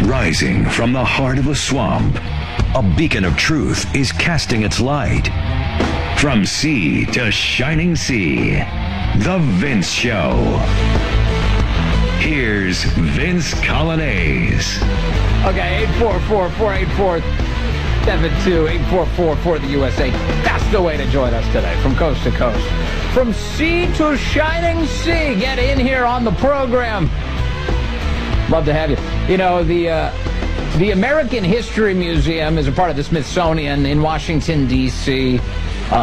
Rising from the heart of a swamp, a beacon of truth is casting its light. From sea to shining sea, The Vince Show. Here's Vince Coglianese. Okay, 844-484-7284 for the USA. That's the way to join us today, from coast to coast. From sea to shining sea. Get in here on the program. Love to have you. You know, the American History Museum is a part of the Smithsonian in Washington, D.C.